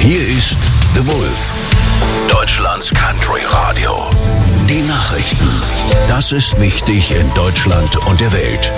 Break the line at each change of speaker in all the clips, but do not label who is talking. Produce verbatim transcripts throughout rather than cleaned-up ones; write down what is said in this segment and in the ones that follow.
Hier ist The Wolf, Deutschlands Country Radio. Die Nachrichten. Das ist wichtig in Deutschland und der Welt.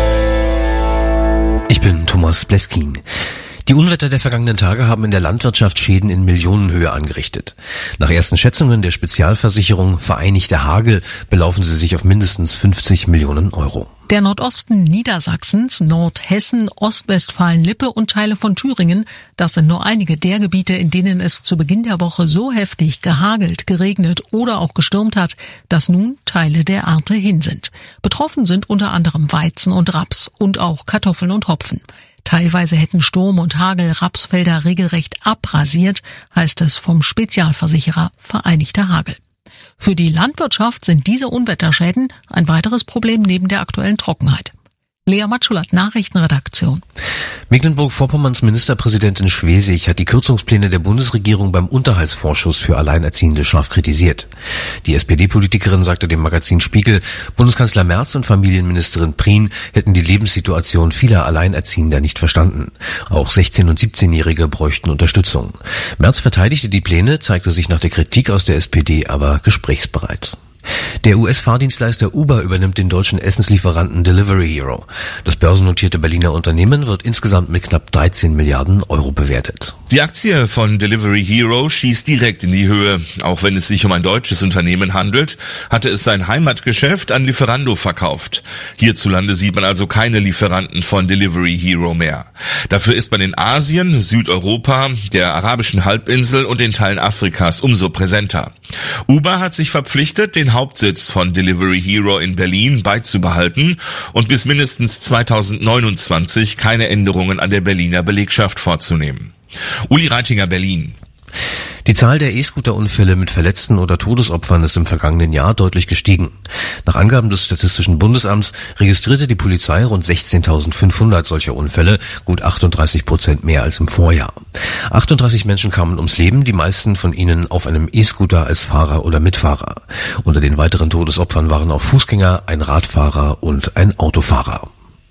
Ich bin Thomas Bleskin. Die Unwetter der vergangenen Tage haben in der Landwirtschaft Schäden in Millionenhöhe angerichtet. Nach ersten Schätzungen der Spezialversicherung Vereinigter Hagel belaufen sie sich auf mindestens fünfzig Millionen Euro.
Der Nordosten Niedersachsens, Nordhessen, Ostwestfalen-Lippe und Teile von Thüringen, das sind nur einige der Gebiete, in denen es zu Beginn der Woche so heftig gehagelt, geregnet oder auch gestürmt hat, dass nun Teile der Ernte hin sind. Betroffen sind unter anderem Weizen und Raps und auch Kartoffeln und Hopfen. Teilweise hätten Sturm und Hagel Rapsfelder regelrecht abrasiert, heißt es vom Spezialversicherer Vereinigter Hagel. Für die Landwirtschaft sind diese Unwetterschäden ein weiteres Problem neben der aktuellen Trockenheit. Lea Matschulat, Nachrichtenredaktion.
Mecklenburg-Vorpommerns Ministerpräsidentin Schwesig hat die Kürzungspläne der Bundesregierung beim Unterhaltsvorschuss für Alleinerziehende scharf kritisiert. Die S P D-Politikerin sagte dem Magazin Spiegel, Bundeskanzler Merz und Familienministerin Prien hätten die Lebenssituation vieler Alleinerziehender nicht verstanden. Auch sechzehn- und siebzehnjährige bräuchten Unterstützung. Merz verteidigte die Pläne, zeigte sich nach der Kritik aus der S P D aber gesprächsbereit. Der U S-Fahrdienstleister Uber übernimmt den deutschen Essenslieferanten Delivery Hero. Das börsennotierte Berliner Unternehmen wird insgesamt mit knapp dreizehn Milliarden Euro bewertet.
Die Aktie von Delivery Hero schießt direkt in die Höhe. Auch wenn es sich um ein deutsches Unternehmen handelt, hatte es sein Heimatgeschäft an Lieferando verkauft. Hierzulande sieht man also keine Lieferanten von Delivery Hero mehr. Dafür ist man in Asien, Südeuropa, der arabischen Halbinsel und den Teilen Afrikas umso präsenter. Uber hat sich verpflichtet, den Hauptsitz von Delivery Hero in Berlin beizubehalten und bis mindestens zweitausendneunundzwanzig keine Änderungen an der Berliner Belegschaft vorzunehmen. Uli Reitinger, Berlin.
Die Zahl der E-Scooter-Unfälle mit Verletzten oder Todesopfern ist im vergangenen Jahr deutlich gestiegen. Nach Angaben des Statistischen Bundesamts registrierte die Polizei rund sechzehntausendfünfhundert solcher Unfälle, gut achtunddreißig Prozent mehr als im Vorjahr. achtunddreißig Menschen kamen ums Leben, die meisten von ihnen auf einem E-Scooter als Fahrer oder Mitfahrer. Unter den weiteren Todesopfern waren auch Fußgänger, ein Radfahrer und ein Autofahrer.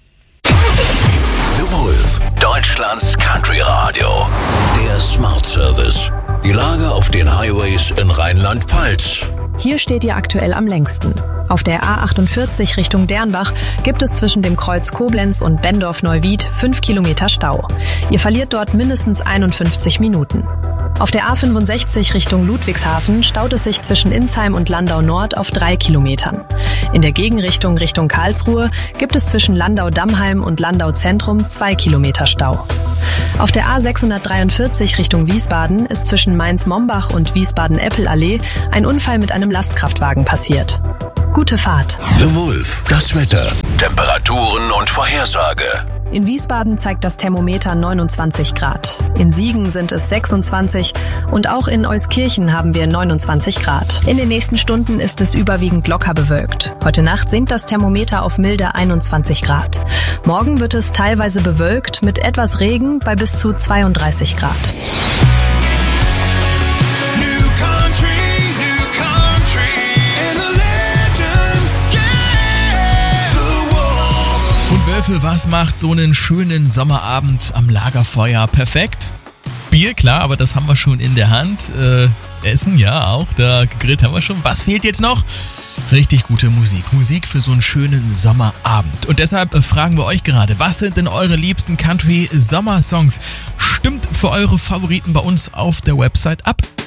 The Wolf, Deutschlands Country Radio. Der Smart Service. Die Lage auf den Highways in Rheinland-Pfalz.
Hier steht ihr aktuell am längsten. Auf der A achtundvierzig Richtung Dernbach gibt es zwischen dem Kreuz Koblenz und Bendorf-Neuwied fünf Kilometer Stau. Ihr verliert dort mindestens einundfünfzig Minuten. Auf der A fünfundsechzig Richtung Ludwigshafen staut es sich zwischen Insheim und Landau Nord auf drei Kilometern. In der Gegenrichtung Richtung Karlsruhe gibt es zwischen Landau-Dammheim und Landau Zentrum zwei Kilometer Stau. Auf der A sechshundertdreiundvierzig Richtung Wiesbaden ist zwischen Mainz-Mombach und Wiesbaden-Eppelallee ein Unfall mit einem Lastkraftwagen passiert. Gute Fahrt.
The Wolf, das Wetter, Temperaturen und Vorhersage.
In Wiesbaden zeigt das Thermometer neunundzwanzig Grad. In Siegen sind es sechsundzwanzig und auch in Euskirchen haben wir neunundzwanzig Grad. In den nächsten Stunden ist es überwiegend locker bewölkt. Heute Nacht sinkt das Thermometer auf milde einundzwanzig Grad. Morgen wird es teilweise bewölkt mit etwas Regen bei bis zu zweiunddreißig Grad.
Wölfe, was macht so einen schönen Sommerabend am Lagerfeuer perfekt? Bier, klar, aber das haben wir schon in der Hand. Äh, Essen, ja, auch. Da gegrillt haben wir schon. Was fehlt jetzt noch? Richtig gute Musik. Musik für so einen schönen Sommerabend. Und deshalb äh, fragen wir euch gerade, was sind denn eure liebsten Country-Sommersongs? Stimmt für eure Favoriten bei uns auf der Website ab.